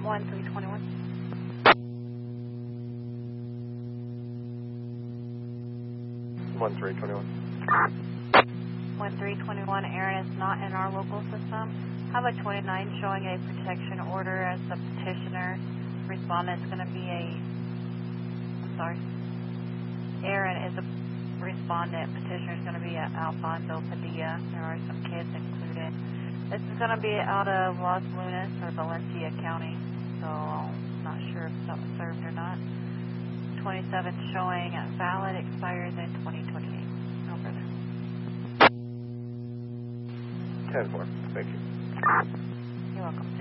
1321. 1321, Aaron is not in our local system. How about 29 showing a protection order as the petitioner? Respondent is going to be Aaron is a respondent. Petitioner is going to be Alfonso Padilla. There are some kids included. This is going to be out of Los Lunas or Valencia County, so I'm not sure if that was served or not. 27 showing valid, expires in 2028. No further. 10-4. Thank you. You're welcome.